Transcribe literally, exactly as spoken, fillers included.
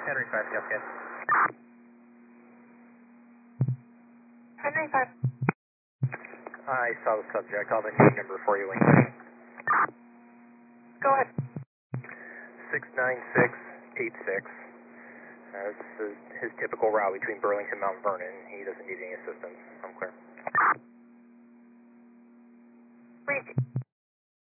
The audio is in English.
Henry five, yes, yes. Henry five. I saw the subject. I'll have a new number for you, Lincoln. Go ahead. six nine six eight six. Uh, this is his typical route between Burlington and Mount Vernon. He doesn't need any assistance. I'm clear. Repeat.